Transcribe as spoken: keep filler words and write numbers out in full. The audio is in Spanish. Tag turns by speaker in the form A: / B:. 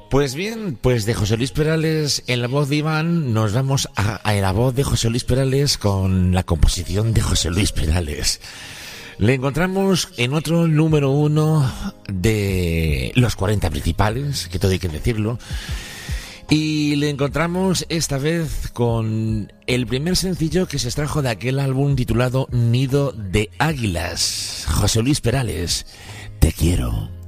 A: Pues bien, pues de José Luis Perales en la voz de Iván nos vamos a, a la voz de José Luis Perales con la composición de José Luis Perales. Le encontramos en otro número uno de los cuarenta principales, que todo hay que decirlo. Y le encontramos esta vez con el primer sencillo que se extrajo de aquel álbum titulado Nido de Águilas. José Luis Perales, te quiero.